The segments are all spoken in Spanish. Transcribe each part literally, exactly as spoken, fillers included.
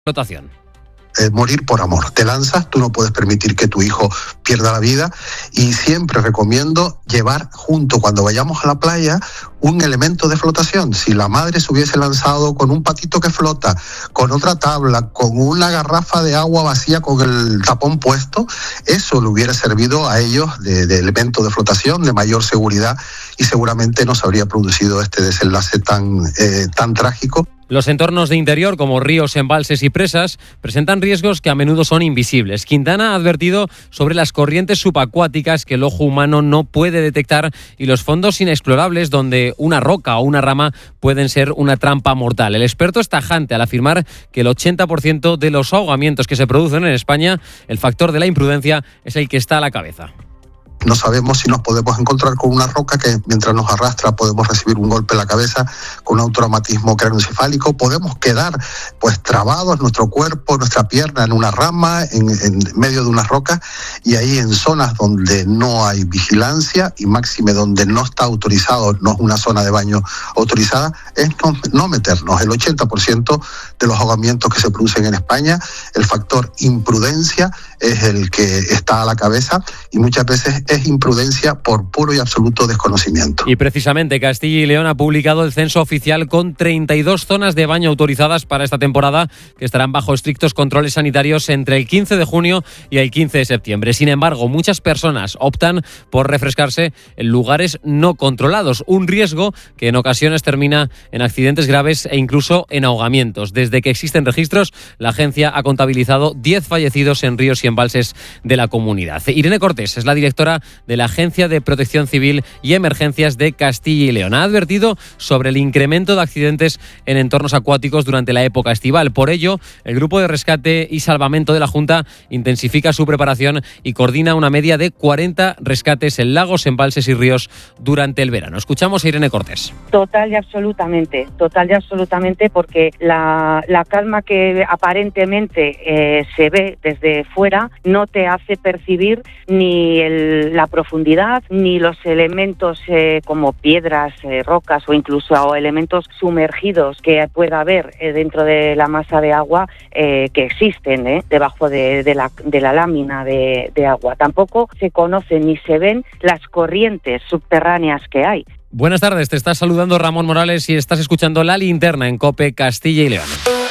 Explotación. Eh, morir por amor. Te lanzas, tú no puedes permitir que tu hijo pierda la vida, y siempre recomiendo llevar junto, cuando vayamos a la playa, un elemento de flotación. Si la madre se hubiese lanzado con un patito que flota, con otra tabla, con una garrafa de agua vacía con el tapón puesto, eso le hubiera servido a ellos de, de elemento de flotación, de mayor seguridad, y seguramente no se habría producido este desenlace tan, eh, tan trágico. Los entornos de interior, como ríos, embalses y presas, presentan riesgos que a menudo son invisibles. Quintana ha advertido sobre las corrientes subacuáticas que el ojo humano no puede detectar y los fondos inexplorables donde una roca o una rama pueden ser una trampa mortal. El experto es tajante al afirmar que el ochenta por ciento de los ahogamientos que se producen en España, el factor de la imprudencia es el que está a la cabeza. No sabemos si nos podemos encontrar con una roca que mientras nos arrastra podemos recibir un golpe en la cabeza con un traumatismo craneoencefálico. Podemos quedar pues trabados, nuestro cuerpo, nuestra pierna en una rama, en, en medio de una roca, y ahí en zonas donde no hay vigilancia y máxime donde no está autorizado, no es una zona de baño autorizada, es no, no meternos. El ochenta por ciento de los ahogamientos que se producen en España, el factor imprudencia es el que está a la cabeza, y muchas veces es imprudencia por puro y absoluto desconocimiento. Y precisamente Castilla y León ha publicado el censo oficial con treinta y dos zonas de baño autorizadas para esta temporada, que estarán bajo estrictos controles sanitarios entre el quince de junio y el quince de septiembre. Sin embargo, muchas personas optan por refrescarse en lugares no controlados, un riesgo que en ocasiones termina en accidentes graves e incluso en ahogamientos. Desde que existen registros, la agencia ha contabilizado diez fallecidos en ríos y embalses de la comunidad. Irene Cortés es la directora de la Agencia de Protección Civil y Emergencias de Castilla y León. Ha advertido sobre el incremento de accidentes en entornos acuáticos durante la época estival. Por ello, el Grupo de Rescate y Salvamento de la Junta intensifica su preparación y coordina una media de cuarenta rescates en lagos, embalses y ríos durante el verano. Escuchamos a Irene Cortés. Total y absolutamente, total y absolutamente, porque la, la calma que aparentemente eh, se ve desde fuera no te hace percibir ni el la profundidad, ni los elementos eh, como piedras, eh, rocas o incluso elementos sumergidos que pueda haber eh, dentro de la masa de agua eh, que existen eh, debajo de, de, la, de la lámina de, de agua. Tampoco se conocen ni se ven las corrientes subterráneas que hay. Buenas tardes, te está saludando Ramón Morales y estás escuchando La Linterna en COPE Castilla y León.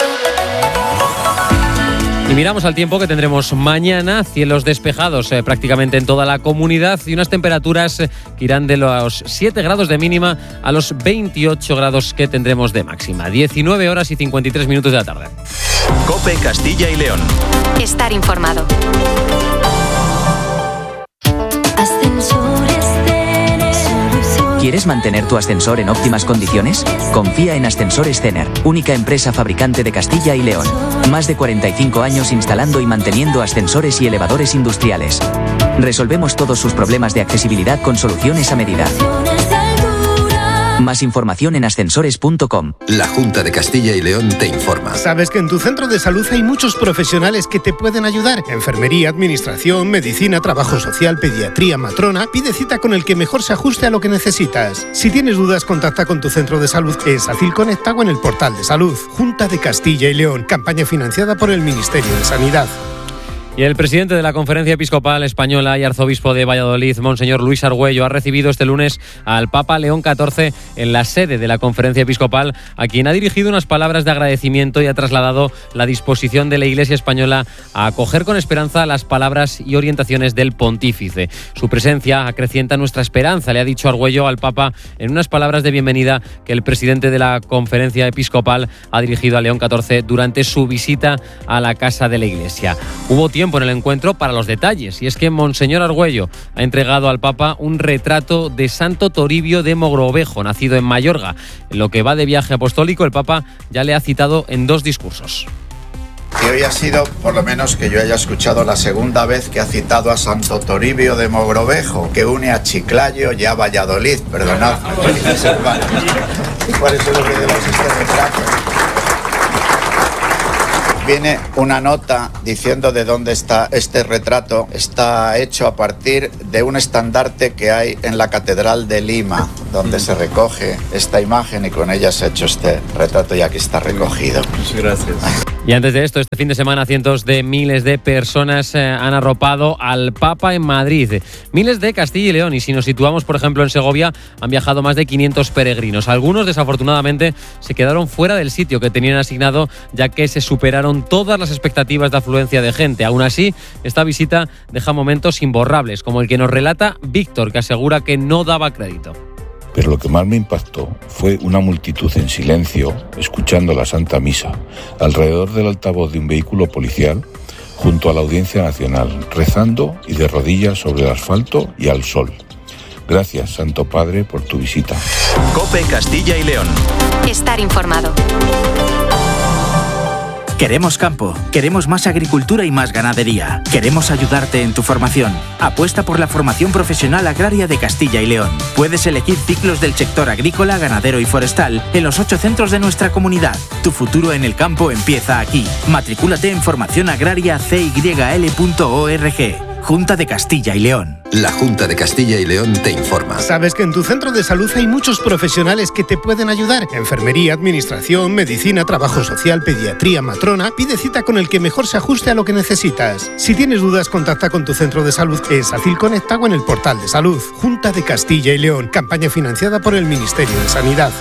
Y miramos al tiempo que tendremos mañana, cielos despejados eh, prácticamente en toda la comunidad y unas temperaturas eh, que irán de los siete grados de mínima a los veintiocho grados que tendremos de máxima. diecinueve horas y cincuenta y tres minutos de la tarde. COPE Castilla y León. Estar informado. ¿Quieres mantener tu ascensor en óptimas condiciones? Confía en Ascensores Cener, única empresa fabricante de Castilla y León. Más de cuarenta y cinco años instalando y manteniendo ascensores y elevadores industriales. Resolvemos todos sus problemas de accesibilidad con soluciones a medida. Más información en ascensores punto com. La Junta de Castilla y León te informa. ¿Sabes que en tu centro de salud hay muchos profesionales que te pueden ayudar? Enfermería, administración, medicina, trabajo social, pediatría, matrona. Pide cita con el que mejor se ajuste a lo que necesitas. Si tienes dudas, contacta con tu centro de salud en Sacil Conecta o en el portal de salud. Junta de Castilla y León. Campaña financiada por el Ministerio de Sanidad. Y el presidente de la Conferencia Episcopal Española y arzobispo de Valladolid, Monseñor Luis Argüello, ha recibido este lunes al Papa León catorce en la sede de la Conferencia Episcopal, a quien ha dirigido unas palabras de agradecimiento y ha trasladado la disposición de la Iglesia española a acoger con esperanza las palabras y orientaciones del pontífice. Su presencia acrecienta nuestra esperanza, le ha dicho Argüello al Papa en unas palabras de bienvenida que el presidente de la Conferencia Episcopal ha dirigido a León catorce durante su visita a la Casa de la Iglesia. Hubo tiempo en el encuentro para los detalles, y es que Monseñor Argüello ha entregado al Papa un retrato de Santo Toribio de Mogrovejo, nacido en Mayorga. En lo que va de viaje apostólico, el Papa ya le ha citado en dos discursos. Y hoy ha sido, por lo menos que yo haya escuchado, la segunda vez que ha citado a Santo Toribio de Mogrovejo, que une a Chiclayo y a Valladolid. Perdonad, hermanos. Por eso lo que debemos este retrato. Viene una nota diciendo de dónde está este retrato. Está hecho a partir de un estandarte que hay en la Catedral de Lima, donde se recoge esta imagen y con ella se ha hecho este retrato y aquí está recogido. Muchas gracias. Y antes de esto, este fin de semana cientos de miles de personas eh, han arropado al Papa en Madrid. Miles de Castilla y León. Y si nos situamos, por ejemplo, en Segovia, han viajado más de quinientos peregrinos. Algunos, desafortunadamente, se quedaron fuera del sitio que tenían asignado, ya que se superaron todas las expectativas de afluencia de gente. Aún así, esta visita deja momentos imborrables, como el que nos relata Víctor, que asegura que no daba crédito. Pero lo que más me impactó fue una multitud en silencio, escuchando la Santa Misa, alrededor del altavoz de un vehículo policial, junto a la Audiencia Nacional, rezando y de rodillas sobre el asfalto y al sol. Gracias, Santo Padre, por tu visita. COPE Castilla y León. Estar informado. Queremos campo, queremos más agricultura y más ganadería. Queremos ayudarte en tu formación. Apuesta por la formación profesional agraria de Castilla y León. Puedes elegir ciclos del sector agrícola, ganadero y forestal en los ocho centros de nuestra comunidad. Tu futuro en el campo empieza aquí. Matricúlate en formación agraria c y l punto org. Junta de Castilla y León. La Junta de Castilla y León te informa. ¿Sabes que en tu centro de salud hay muchos profesionales que te pueden ayudar? Enfermería, administración, medicina, trabajo social, pediatría, matrona. Pide cita con el que mejor se ajuste a lo que necesitas. Si tienes dudas, contacta con tu centro de salud en Sacil Conecta o en el portal de salud. Junta de Castilla y León. Campaña financiada por el Ministerio de Sanidad.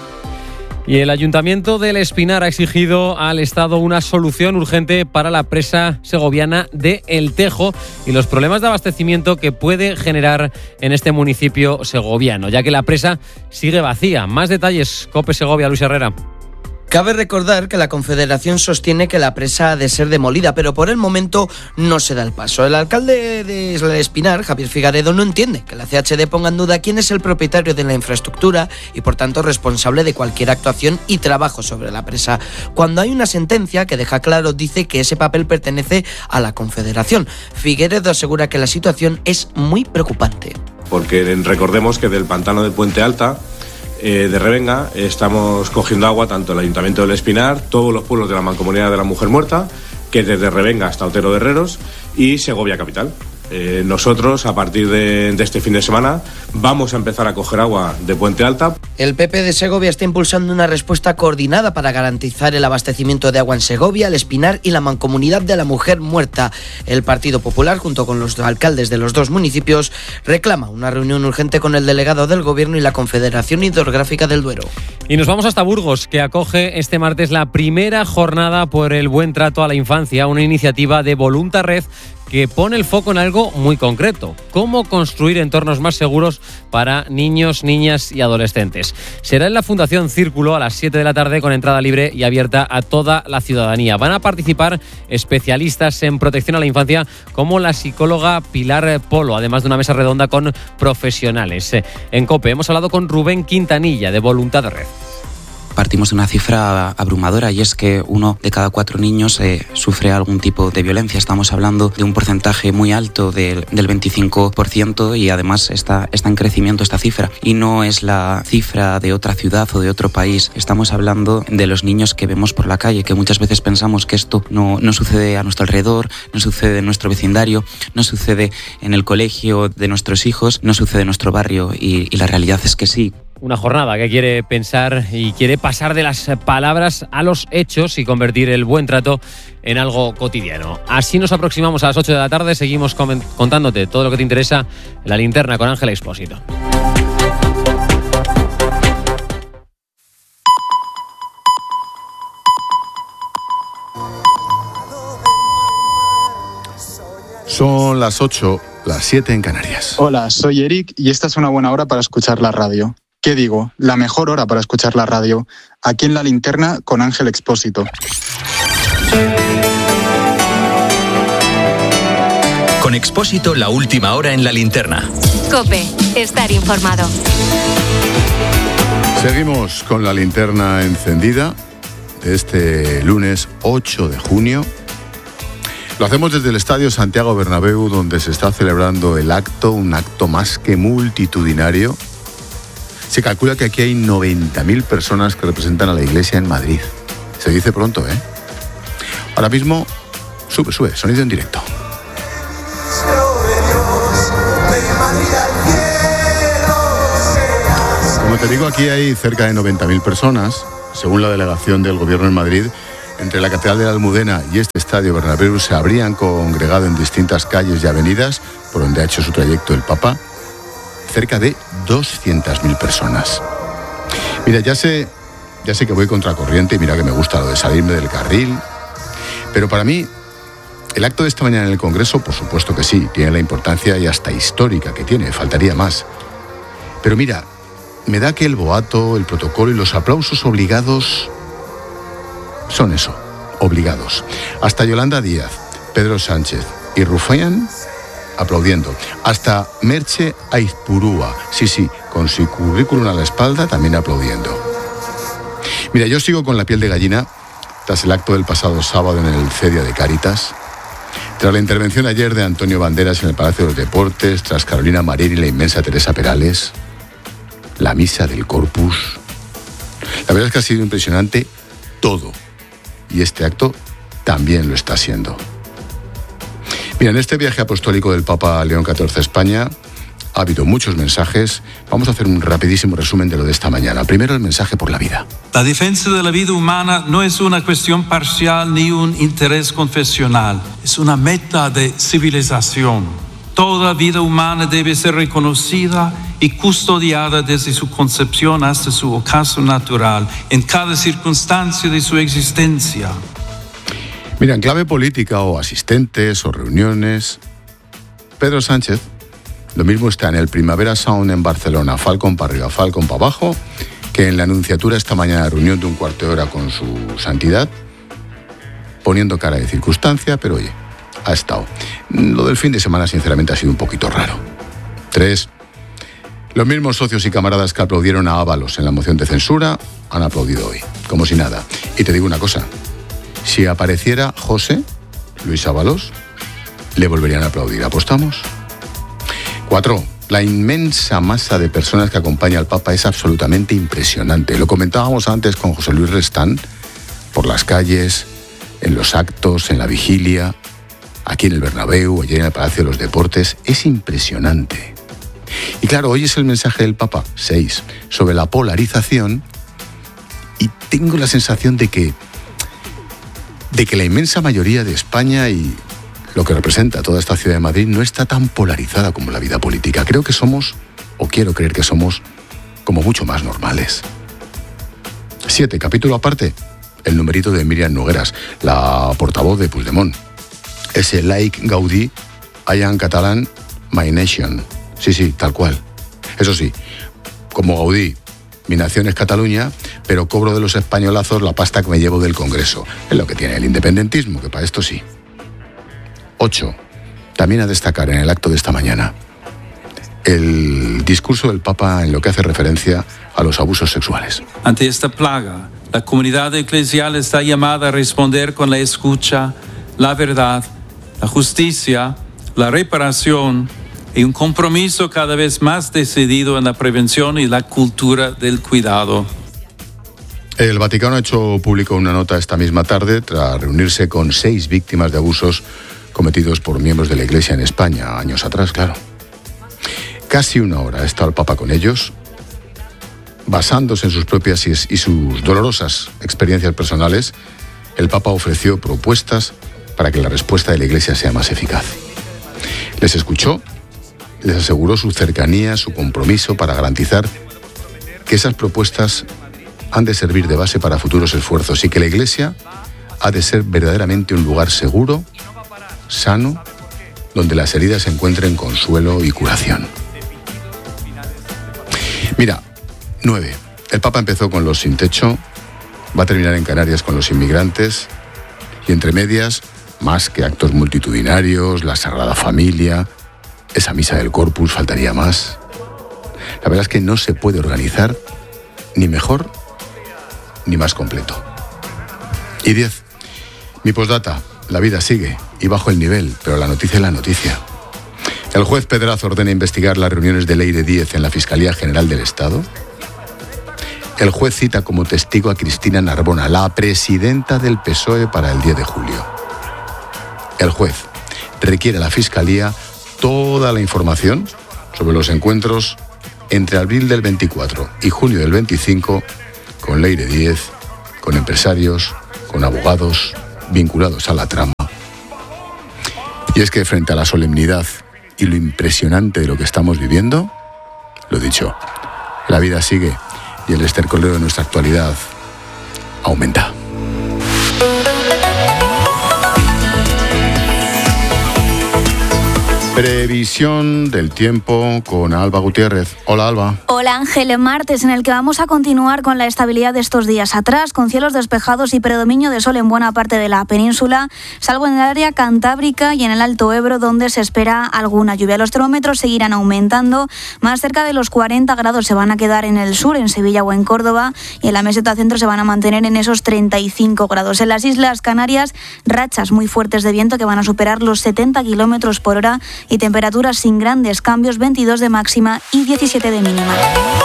Y el Ayuntamiento del Espinar ha exigido al Estado una solución urgente para la presa segoviana de El Tejo y los problemas de abastecimiento que puede generar en este municipio segoviano, ya que la presa sigue vacía. Más detalles, COPE Segovia, Luis Herrera. Cabe recordar que la Confederación sostiene que la presa ha de ser demolida, pero por el momento no se da el paso. El alcalde de El Espinar, Javier Figaredo, no entiende que la C H D ponga en duda quién es el propietario de la infraestructura y, por tanto, responsable de cualquier actuación y trabajo sobre la presa. Cuando hay una sentencia que deja claro, dice que ese papel pertenece a la Confederación. Figueredo asegura que la situación es muy preocupante. Porque recordemos que del pantano de Puente Alta, Eh, de Revenga, estamos cogiendo agua tanto el Ayuntamiento del Espinar, todos los pueblos de la Mancomunidad de la Mujer Muerta, que desde Revenga hasta Otero de Herreros y Segovia Capital. Eh, nosotros, a partir de, de este fin de semana, vamos a empezar a coger agua de Puente Alta. El P P de Segovia está impulsando una respuesta coordinada para garantizar el abastecimiento de agua en Segovia, El Espinar y la Mancomunidad de la Mujer Muerta. El Partido Popular, junto con los alcaldes de los dos municipios, reclama una reunión urgente con el delegado del Gobierno y la Confederación Hidrográfica del Duero. Y nos vamos hasta Burgos, que acoge este martes la primera jornada por el buen trato a la infancia, una iniciativa de Voluntarred que pone el foco en algo muy concreto: cómo construir entornos más seguros para niños, niñas y adolescentes. Será en la Fundación Círculo a las siete de la tarde, con entrada libre y abierta a toda la ciudadanía. Van a participar especialistas en protección a la infancia como la psicóloga Pilar Polo, además de una mesa redonda con profesionales. En COPE hemos hablado con Rubén Quintanilla, de Voluntarred. Partimos de una cifra abrumadora, y es que uno de cada cuatro niños eh, sufre algún tipo de violencia. Estamos hablando de un porcentaje muy alto del, del veinticinco por ciento, y además está, está en crecimiento esta cifra. Y no es la cifra de otra ciudad o de otro país. Estamos hablando de los niños que vemos por la calle, que muchas veces pensamos que esto no, no sucede a nuestro alrededor, no sucede en nuestro vecindario, no sucede en el colegio de nuestros hijos, no sucede en nuestro barrio, y, y la realidad es que sí. Una jornada que quiere pensar y quiere pasar de las palabras a los hechos y convertir el buen trato en algo cotidiano. Así nos aproximamos a las ocho de la tarde. Seguimos contándote todo lo que te interesa en La Linterna con Ángela Expósito. Son las ocho, las siete en Canarias. Hola, soy Eric y esta es una buena hora para escuchar la radio. ¿Qué digo? La mejor hora para escuchar la radio. Aquí en La Linterna con Ángel Expósito. Con Expósito, la última hora en La Linterna. COPE, estar informado. Seguimos con La Linterna encendida este lunes ocho de junio. Lo hacemos desde el Estadio Santiago Bernabéu, donde se está celebrando el acto, un acto más que multitudinario. Se calcula que aquí hay noventa mil personas que representan a la Iglesia en Madrid. Se dice pronto, ¿eh? Ahora mismo, sube, sube, sonido en directo. Como te digo, aquí hay cerca de noventa mil personas, según la delegación del Gobierno en Madrid, entre la Catedral de la Almudena y este Estadio Bernabéu se habrían congregado en distintas calles y avenidas por donde ha hecho su trayecto el Papa cerca de doscientas mil personas. Mira, ya sé, ya sé que voy contracorriente y mira que me gusta lo de salirme del carril, pero para mí el acto de esta mañana en el Congreso, por supuesto que sí, tiene la importancia y hasta histórica que tiene, faltaría más. Pero mira, me da que el boato, el protocolo y los aplausos obligados son eso, obligados. Hasta Yolanda Díaz, Pedro Sánchez y Rufián aplaudiendo. Hasta Merche Aizpurúa, sí, sí, con su currículum a la espalda también aplaudiendo. Mira, yo sigo con la piel de gallina tras el acto del pasado sábado en el Cedia de Cáritas, tras la intervención ayer de Antonio Banderas en el Palacio de los Deportes, tras Carolina Marín y la inmensa Teresa Perales, la misa del Corpus. La verdad es que ha sido impresionante todo. Y este acto también lo está siendo. Mira, en este viaje apostólico del Papa León catorce a España ha habido muchos mensajes. Vamos a hacer un rapidísimo resumen de lo de esta mañana. Primero, el mensaje por la vida. La defensa de la vida humana no es una cuestión parcial ni un interés confesional. Es una meta de civilización. Toda vida humana debe ser reconocida y custodiada desde su concepción hasta su ocaso natural, en cada circunstancia de su existencia. Mira, en clave política o asistentes o reuniones, Pedro Sánchez lo mismo está en el Primavera Sound en Barcelona, Falcon para arriba, Falcon para abajo, que en la anunciatura esta mañana, reunión de un cuarto de hora con su santidad, poniendo cara de circunstancia, pero oye, ha estado. Lo del fin de semana, sinceramente, ha sido un poquito raro. Tres, los mismos socios y camaradas que aplaudieron a Ábalos en la moción de censura han aplaudido hoy, como si nada. Y te digo una cosa, si apareciera José Luis Ábalos, le volverían a aplaudir. ¿Apostamos? Cuatro, la inmensa masa de personas que acompaña al Papa es absolutamente impresionante. Lo comentábamos antes con José Luis Restán, por las calles, en los actos, en la vigilia, aquí en el Bernabéu, ayer en el Palacio de los Deportes. Es impresionante. Y claro, hoy es el mensaje del Papa, seis, sobre la polarización, y tengo la sensación de que, de que la inmensa mayoría de España y lo que representa toda esta ciudad de Madrid no está tan polarizada como la vida política. Creo que somos, o quiero creer que somos, como mucho más normales. Siete, capítulo aparte, el numerito de Míriam Nogueras, la portavoz de Puigdemont. Ese like Gaudí, I am Catalan, my nation. Sí, sí, tal cual. Eso sí, como Gaudí, mi nación es Cataluña, pero cobro de los españolazos la pasta que me llevo del Congreso. Es lo que tiene el independentismo, que para esto sí. Ocho, también a destacar en el acto de esta mañana, el discurso del Papa en lo que hace referencia a los abusos sexuales. Ante esta plaga, la comunidad eclesial está llamada a responder con la escucha, la verdad, la justicia, la reparación y un compromiso cada vez más decidido en la prevención y la cultura del cuidado. El Vaticano ha hecho público una nota esta misma tarde tras reunirse con seis víctimas de abusos cometidos por miembros de la Iglesia en España, años atrás, claro. Casi una hora ha estado el Papa con ellos, basándose en sus propias y sus dolorosas experiencias personales. El Papa ofreció propuestas para que la respuesta de la Iglesia sea más eficaz. Les escuchó, les aseguró su cercanía, su compromiso para garantizar que esas propuestas han de servir de base para futuros esfuerzos y que la Iglesia ha de ser verdaderamente un lugar seguro, sano, donde las heridas encuentren consuelo y curación. Mira, nueve. El Papa empezó con los sin techo, va a terminar en Canarias con los inmigrantes y entre medias, más que actos multitudinarios, la Sagrada Familia, esa misa del Corpus, faltaría más. La verdad es que no se puede organizar ni mejor ni más completo. Y diez. Mi postdata, la vida sigue y bajo el nivel, pero la noticia es la noticia. El juez Pedraza ordena investigar las reuniones de Leire Díez en la Fiscalía General del Estado. El juez cita como testigo a Cristina Narbona, la presidenta del P S O E, para el diez de julio. El juez requiere a la Fiscalía toda la información sobre los encuentros entre abril del veinticuatro y junio del veinticinco con Leire Díez, con empresarios, con abogados vinculados a la trama. Y es que frente a la solemnidad y lo impresionante de lo que estamos viviendo, lo dicho, la vida sigue y el estercolero de nuestra actualidad aumenta. Previsión del tiempo con Alba Gutiérrez. Hola, Alba. Hola, Ángel. Martes en el que vamos a continuar con la estabilidad de estos días atrás, con cielos despejados y predominio de sol en buena parte de la península, salvo en el área cantábrica y en el Alto Ebro, donde se espera alguna lluvia. Los termómetros seguirán aumentando. Más cerca de los cuarenta grados se van a quedar en el sur, en Sevilla o en Córdoba, y en la meseta centro se van a mantener en esos treinta y cinco grados. En las Islas Canarias, rachas muy fuertes de viento que van a superar los setenta kilómetros por hora y temperaturas sin grandes cambios, veintidós de máxima y diecisiete de mínima.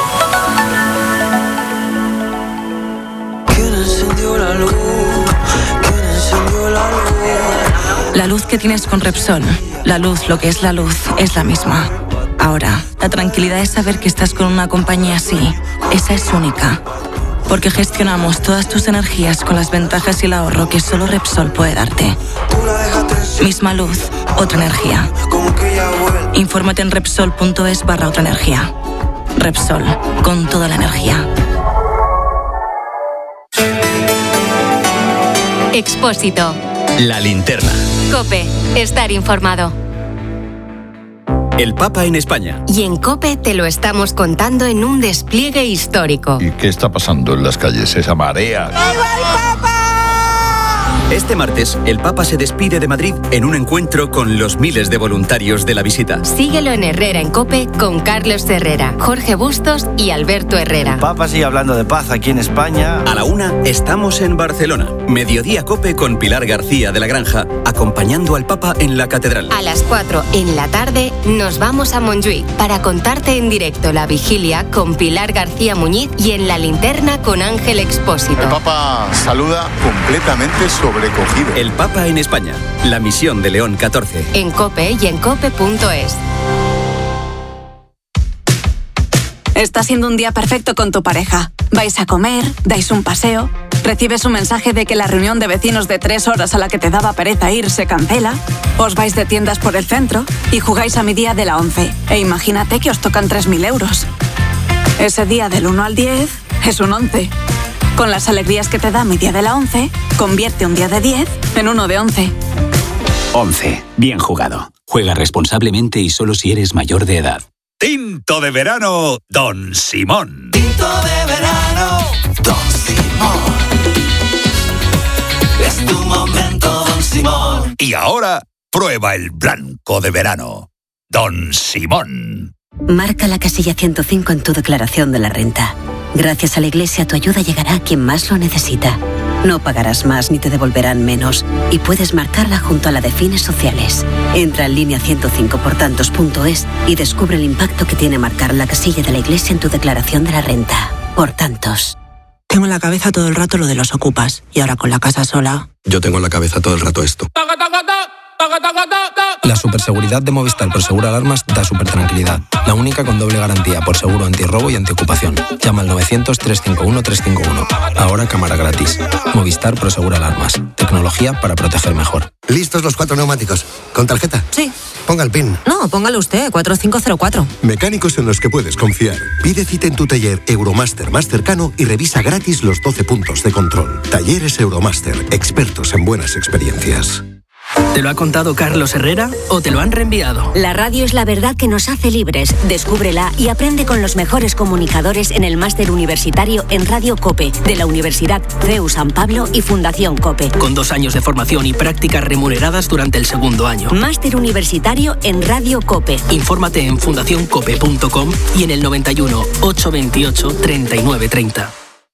La luz que tienes con Repsol, la luz, lo que es la luz, es la misma. Ahora, la tranquilidad es saber que estás con una compañía así. Esa es única. Porque gestionamos todas tus energías con las ventajas y el ahorro que solo Repsol puede darte. Misma luz, otra energía. Infórmate en Repsol.es barra otra energía. Repsol, con toda la energía. Expósito. La linterna. COPE. Estar informado. El Papa en España. Y en COPE te lo estamos contando en un despliegue histórico. ¿Y qué está pasando en las calles? Esa marea. ¡Viva el Papa! Este martes, el Papa se despide de Madrid en un encuentro con los miles de voluntarios de la visita. Síguelo en Herrera en COPE con Carlos Herrera, Jorge Bustos y Alberto Herrera. El Papa sigue hablando de paz aquí en España. A la una, estamos en Barcelona. Mediodía COPE con Pilar García de la Granja, acompañando al Papa en la catedral. A las cuatro en la tarde, nos vamos a Montjuïc para contarte en directo la vigilia con Pilar García Muñiz y en la linterna con Ángel Expósito. El Papa saluda completamente sobrecogido. El Papa en España, la misión de León catorce. En COPE y en cope punto es. Está siendo un día perfecto con tu pareja. Vais a comer, dais un paseo, recibes un mensaje de que la reunión de vecinos de tres horas a la que te daba pereza ir se cancela, os vais de tiendas por el centro y jugáis a mi día de la once. E imagínate que os tocan tres mil euros. Ese día del uno al diez es un once. Con las alegrías que te da mi día de la once, convierte un día de diez en uno de once. once. Bien jugado. Juega responsablemente y solo si eres mayor de edad. Tinto de verano, Don Simón. Tinto de verano, Don Simón. Es tu momento, Don Simón. Y ahora, prueba el blanco de verano, Don Simón. Marca la casilla ciento cinco en tu declaración de la renta. Gracias a la Iglesia, tu ayuda llegará a quien más lo necesita. No pagarás más ni te devolverán menos. Y puedes marcarla junto a la de fines sociales. Entra en línea ciento cinco por tantos punto es y descubre el impacto que tiene marcar la casilla de la Iglesia en tu declaración de la renta. Por tantos. Tengo en la cabeza todo el rato lo de los ocupas. Y ahora con la casa sola... Yo tengo en la cabeza todo el rato esto. La superseguridad de Movistar Prosegur Alarmas da súper tranquilidad. La única con doble garantía por seguro antirrobo y antiocupación. Llama al novecientos, trescientos cincuenta y uno, trescientos cincuenta y uno. Ahora cámara gratis. Movistar Prosegur Alarmas. Tecnología para proteger mejor. ¿Listos los cuatro neumáticos? ¿Con tarjeta? Sí. Ponga el PIN. No, póngalo usted, cuatro cinco cero cuatro. Mecánicos en los que puedes confiar. Pide cita en tu taller Euromaster más cercano y revisa gratis los doce puntos de control. Talleres Euromaster. Expertos en buenas experiencias. ¿Te lo ha contado Carlos Herrera o te lo han reenviado? La radio es la verdad que nos hace libres. Descúbrela y aprende con los mejores comunicadores en el máster universitario en Radio COPE de la Universidad C E U San Pablo y Fundación COPE. Con dos años de formación y prácticas remuneradas durante el segundo año. Máster universitario en Radio COPE. Infórmate en fundación cope punto com y en el noventa y uno, ochocientos veintiocho, treinta y nueve treinta.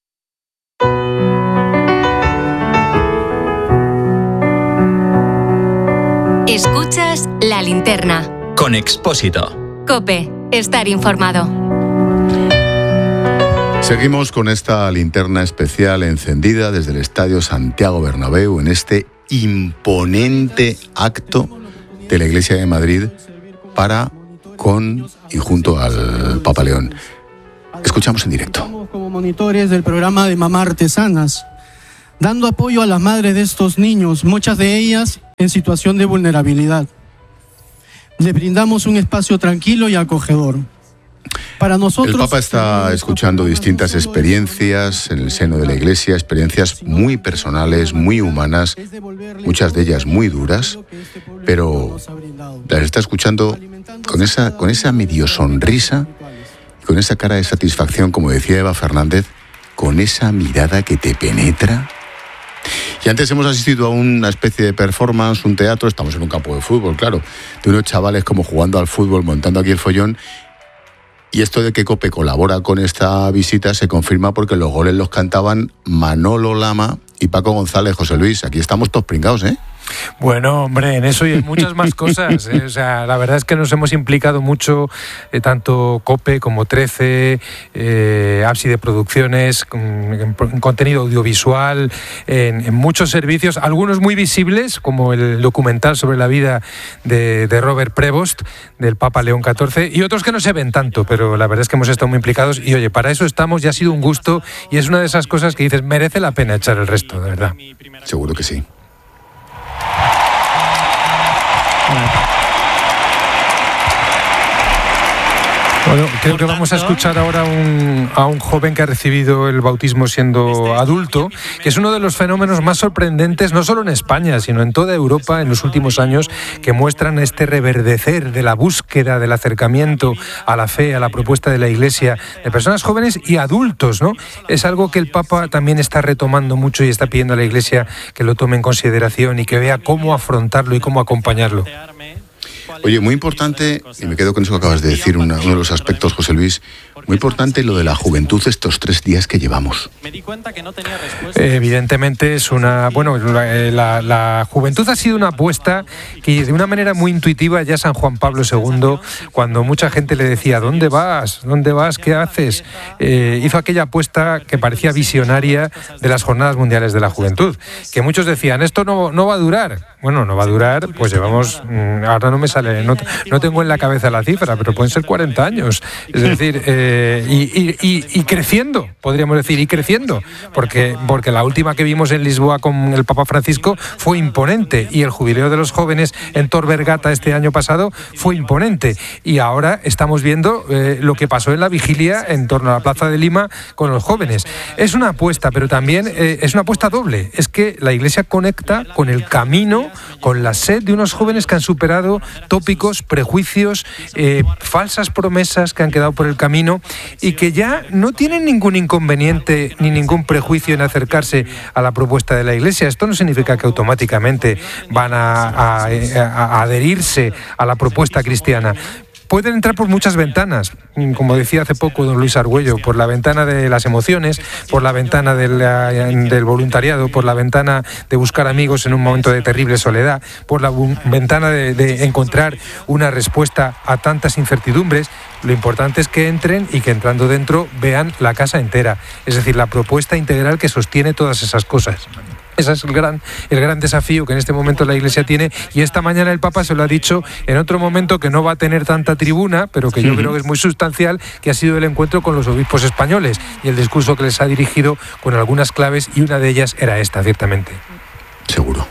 Escuchas La Linterna. Con Expósito. COPE. Estar informado. Seguimos con esta linterna especial encendida desde el Estadio Santiago Bernabéu en este imponente acto de la Iglesia de Madrid para, con y junto al Papa León. Escuchamos en directo. Como monitores del programa de Mamá Artesanas. dando apoyo a las madres de estos niños, muchas de ellas en situación de vulnerabilidad. Les brindamos un espacio tranquilo y acogedor. Para nosotros, el Papa está escuchando distintas experiencias en el seno de la Iglesia, experiencias muy personales, muy humanas, muchas de ellas muy duras, pero las está escuchando con esa, con esa medio sonrisa, con esa cara de satisfacción, como decía Eva Fernández, con esa mirada que te penetra. Y antes hemos asistido a una especie de performance, un teatro, estamos en un campo de fútbol, claro, de unos chavales como jugando al fútbol, montando aquí el follón. Y esto de que COPE colabora con esta visita se confirma porque los goles los cantaban Manolo Lama y Paco González. José Luis, aquí estamos todos pringados, ¿eh? Bueno, hombre, en eso y en muchas más cosas, ¿eh? O sea, la verdad es que nos hemos implicado mucho, eh, tanto COPE como trece, eh, Ábside Producciones, en, en contenido audiovisual, en, en muchos servicios, algunos muy visibles, como el documental sobre la vida de, de Robert Prevost, del Papa León catorce, y otros que no se ven tanto, pero la verdad es que hemos estado muy implicados y, oye, para eso estamos, y ha sido un gusto, y es una de esas cosas que dices, merece la pena echar el resto, de verdad. Seguro que sí. Bueno, creo que vamos a escuchar ahora un, a un joven que ha recibido el bautismo siendo adulto, que es uno de los fenómenos más sorprendentes, no solo en España, sino en toda Europa en los últimos años, que muestran este reverdecer de la búsqueda, del acercamiento a la fe, a la propuesta de la Iglesia, de personas jóvenes y adultos, ¿no? Es algo que el Papa también está retomando mucho y está pidiendo a la Iglesia que lo tome en consideración y que vea cómo afrontarlo y cómo acompañarlo. Oye, muy importante, y me quedo con eso que acabas de decir, una, uno de los aspectos, José Luis, muy importante lo de la juventud estos tres días que llevamos. Evidentemente es una... Bueno, la, la, la juventud ha sido una apuesta que de una manera muy intuitiva ya San Juan Pablo segundo, cuando mucha gente le decía, ¿dónde vas? ¿Dónde vas? ¿Qué haces? Eh, hizo aquella apuesta que parecía visionaria de las Jornadas Mundiales de la Juventud, que muchos decían, esto no, no va a durar. Bueno, no va a durar, pues llevamos... Ahora no me sale, no, no tengo en la cabeza la cifra, pero pueden ser cuarenta años. Es decir... Eh, Y, y, y, y creciendo, podríamos decir, y creciendo, porque, porque la última que vimos en Lisboa con el Papa Francisco fue imponente, y el jubileo de los jóvenes en Tor Vergata este año pasado fue imponente, y ahora estamos viendo eh, lo que pasó en la vigilia en torno a la Plaza de Lima con los jóvenes. Es una apuesta, pero también eh, es una apuesta doble, es que la Iglesia conecta con el camino, con la sed de unos jóvenes que han superado tópicos, prejuicios, eh, falsas promesas que han quedado por el camino, y que ya no tienen ningún inconveniente ni ningún prejuicio en acercarse a la propuesta de la Iglesia. Esto no significa que automáticamente van a, a, a adherirse a la propuesta cristiana. Pueden entrar por muchas ventanas, como decía hace poco don Luis Argüello, por la ventana de las emociones, por la ventana del, del voluntariado, por la ventana de buscar amigos en un momento de terrible soledad, por la ventana de, de encontrar una respuesta a tantas incertidumbres. Lo importante es que entren y que entrando dentro vean la casa entera, es decir, la propuesta integral que sostiene todas esas cosas. Ese es el gran, el gran desafío que en este momento la Iglesia tiene, y esta mañana el Papa se lo ha dicho en otro momento que no va a tener tanta tribuna, pero que yo uh-huh. creo que es muy sustancial, que ha sido el encuentro con los obispos españoles y el discurso que les ha dirigido con algunas claves, y una de ellas era esta, ciertamente. Seguro.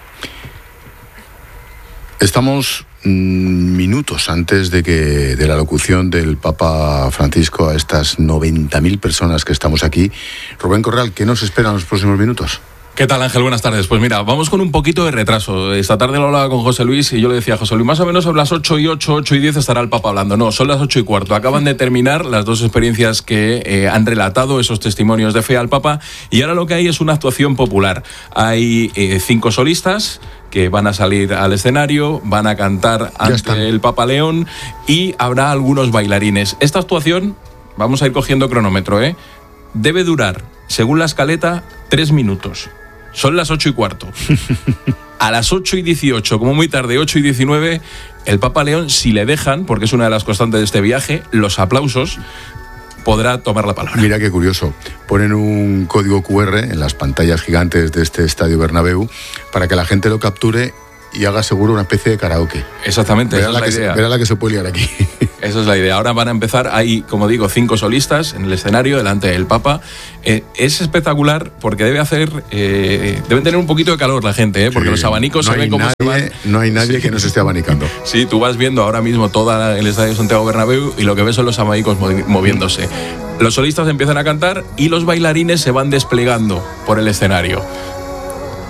Estamos mmm, minutos antes de que de la locución del Papa Francisco a estas noventa mil personas que estamos aquí. Rubén Corral, ¿qué nos espera en los próximos minutos? ¿Qué tal, Ángel? Buenas tardes. Pues mira, vamos con un poquito de retraso. Esta tarde lo hablaba con José Luis y yo le decía a José Luis, más o menos sobre las ocho y ocho, ocho y diez estará el Papa hablando. No, son las ocho y cuarto. Acaban de terminar las dos experiencias que eh, han relatado esos testimonios de fe al Papa, y ahora lo que hay es una actuación popular. Hay eh, cinco solistas que van a salir al escenario, van a cantar ante el Papa León, y habrá algunos bailarines. Esta actuación, vamos a ir cogiendo cronómetro, ¿eh? Debe durar, según la escaleta, tres minutos. Son las ocho y cuarto. A las ocho y dieciocho, como muy tarde, ocho y diecinueve, el Papa León, si le dejan, porque es una de las constantes de este viaje, los aplausos, podrá tomar la palabra. Mira qué curioso. Ponen un código cu erre en las pantallas gigantes de este Estadio Bernabéu para que la gente lo capture y haga seguro una especie de karaoke. Exactamente, verá esa la es la que idea. Se, verá la que se puede liar aquí. Esa es la idea. Ahora van a empezar, hay, como digo, cinco solistas en el escenario delante del Papa. Eh, es espectacular porque debe hacer, eh, deben tener un poquito de calor la gente, ¿eh? porque sí, los abanicos no se ven como nadie, se van. No hay nadie sí. que no se esté abanicando. Sí, tú vas viendo ahora mismo todo el estadio Santiago Bernabéu y lo que ves son los abanicos moviéndose. Los solistas empiezan a cantar y los bailarines se van desplegando por el escenario.